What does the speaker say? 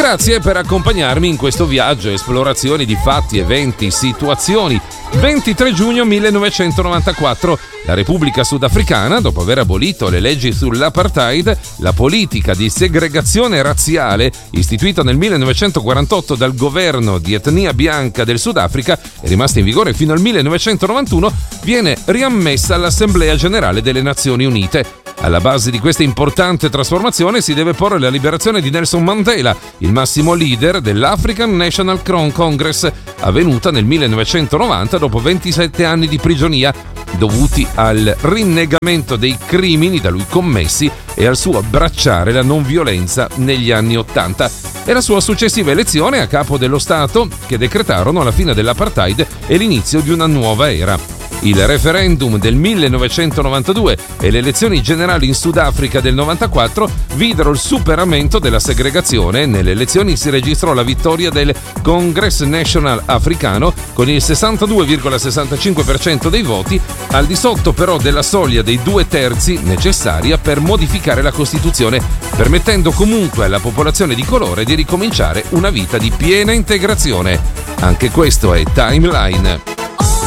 Grazie per accompagnarmi in questo viaggio, esplorazioni di fatti, eventi, situazioni. 23 giugno 1994, la Repubblica Sudafricana, dopo aver abolito le leggi sull'apartheid, la politica di segregazione razziale istituita nel 1948 dal governo di etnia bianca del Sudafrica e rimasta in vigore fino al 1991, viene riammessa all'Assemblea Generale delle Nazioni Unite. Alla base di questa importante trasformazione si deve porre la liberazione di Nelson Mandela, il massimo leader dell'African National Congress, avvenuta nel 1990 dopo 27 anni di prigionia, dovuti al rinnegamento dei crimini da lui commessi e al suo abbracciare la non violenza negli anni '80 e la sua successiva elezione a capo dello Stato, che decretarono la fine dell'apartheid e l'inizio di una nuova era. Il referendum del 1992 e le elezioni generali in Sudafrica del 94 videro il superamento della segregazione. Nelle elezioni si registrò la vittoria del Congress National Africano con il 62,65% dei voti, al di sotto però della soglia dei 2/3 necessaria per modificare la Costituzione, permettendo comunque alla popolazione di colore di ricominciare una vita di piena integrazione. Anche questo è Timeline.